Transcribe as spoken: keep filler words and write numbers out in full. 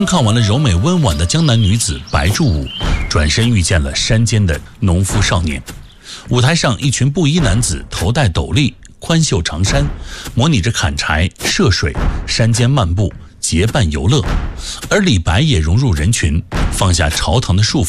看完了柔美温婉的江南女子白柱舞，转身遇见了山间的农夫少年。舞台上，一群布衣男子头戴斗笠，宽袖长衫，模拟着砍柴、涉水、山间漫步，结伴游乐。而李白也融入人群，放下朝堂的束缚，